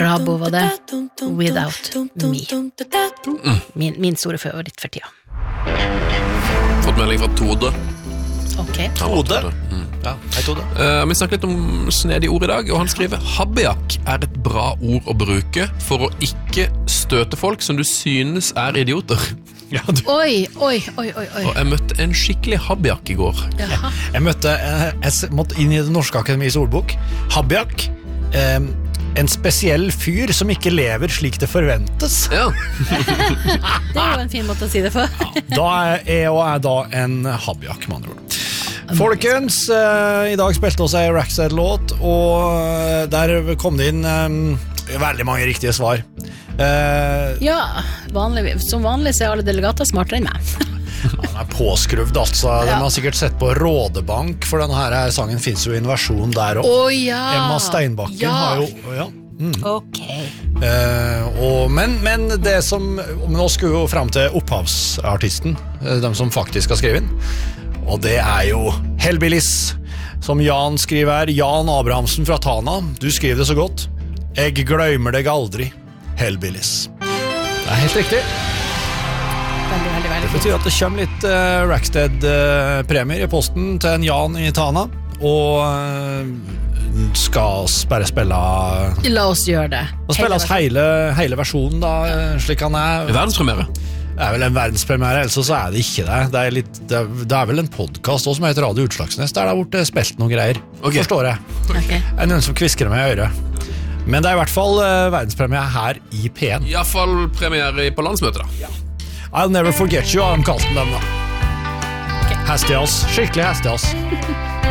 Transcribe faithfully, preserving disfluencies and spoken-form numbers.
Bravo var det. Without Me. Min, min store favoritt for tida. Fått melding fra Tode. Ok. Tode? Mm. Ja, hei Tode. Uh, vi snakker litt om snedige ord i dag, og han skriver habbejakk er et bra ord å bruke for å ikke støte folk som du synes er idioter. Ja, du... Oi, oi, oi, oi, oi. Og jeg møtte en skikkelig habbejakk i går. Jaha. Jeg møtte, jeg måtte inn i det norske akademis ordbok. Habbejakk, eh, en spesiell fyr som ikke lever slik det forventes. Ja. Det er jo en fin måte å si det for. Da er jeg og er da en habbejakk, med andre ord. Folkens, eh, i dag spilte oss en Rackstead-låt, og der kom det inn eh, veldig mange riktige svar. Uh, ja, vanlig, som vanlig så er alle delegater smartere enn meg. Han er påskruvd, altså. De Ja. har sikkert sett på Rådebank, for denne her sangen finnes jo i en versjon der også. Å ja. Emma Steinbakken ja. har jo ja. mm. Ok. uh, og, men, men det som nå skulle jo frem til opphavsartisten, de som faktisk har skrevet inn, og det er jo Hellbillies, som Jan skriver her. Jan Abrahamsen fra Tana, du skriver det så godt. Jeg glemmer deg aldri, Hellbillies. Det er helt riktig. Veldig, veldig, veldig Det betyr at det kommer litt uh, Rackstead-premier uh, i posten til en Jan i Tana, og uh, skal bare spille La oss gjøre det. og spilles hele, hele versjonen da, uh, slik han er. Verdenspremiere. Det er vel en verdenspremiere, ellers så er det ikke det. Det er, litt, det er, det er vel en podcast også som heter Radio Utslagsnes, der det har vært spilt noen greier. Ok. Forstår jeg. Ok. Det er noen som kvisker meg i øret. Men det er i hvert fall uh, verdenspremiere her i P en. I hvert fall premiere på landsmøtet da. I'll never forget you, har de kalt den da. Ok. Hestig ass, skikkelig hestig ass.